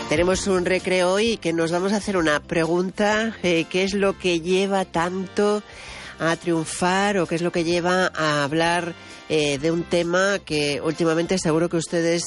Tenemos un recreo hoy que nos vamos a hacer una pregunta, ¿qué es lo que lleva tanto a triunfar o qué es lo que lleva a hablar de un tema que últimamente seguro que ustedes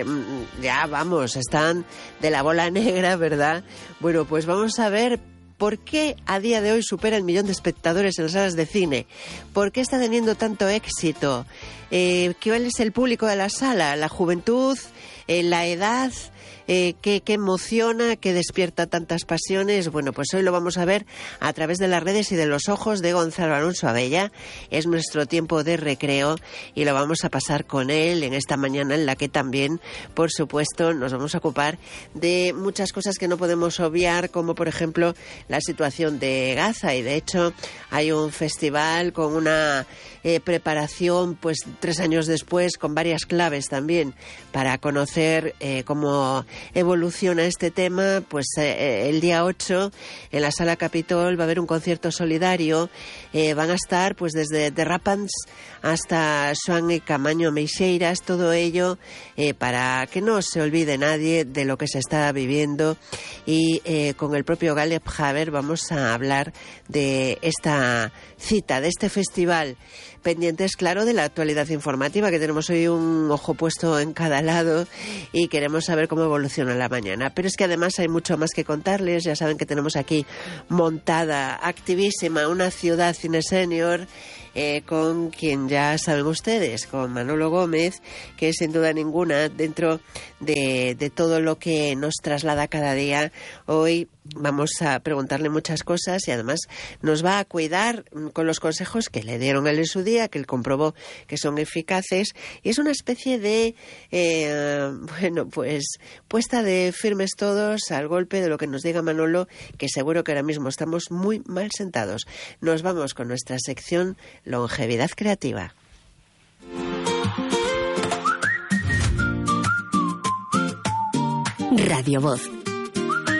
están de la bola negra, ¿verdad? Bueno, pues vamos a ver por qué a día de hoy supera el 1 millón de espectadores en las salas de cine, por qué está teniendo tanto éxito, cuál es el público de la sala, la juventud, la edad, qué emociona, qué despierta tantas pasiones. Bueno, pues hoy lo vamos a ver a través de las redes y de los ojos de Gonzalo Alonso Abella. Es nuestro tiempo de recreo y lo vamos a pasar con él en esta mañana en la que también, por supuesto, nos vamos a ocupar de muchas cosas que no podemos obviar, como por ejemplo la situación de Gaza. Y de hecho hay un festival con una preparación pues 3 años después, con varias claves también para conocer cómo evoluciona este tema. Pues el día 8 en la Sala Capitol va a haber un concierto solidario. Van a estar pues desde The Rapans hasta Xoán e Camaño Meixeiras, todo ello para que no se olvide nadie de lo que se está viviendo. Y con el propio Galeb Haber vamos a hablar de esta cita, de este festival. Pendientes, claro, de la actualidad informativa, que tenemos hoy un ojo puesto en cada lado y queremos saber cómo evoluciona la mañana. Pero es que además hay mucho más que contarles. Ya saben que tenemos aquí montada, activísima, una ciudad cine senior, con quien ya saben ustedes, con Manolo Gómez, que sin duda ninguna, dentro de todo lo que nos traslada cada día, hoy vamos a preguntarle muchas cosas y además nos va a cuidar con los consejos que le dieron él en su día, que él comprobó que son eficaces, y es una especie de, puesta de firmes todos al golpe de lo que nos diga Manolo, que seguro que ahora mismo estamos muy mal sentados. Nos vamos con nuestra sección Longevidad Creativa. Radio Voz,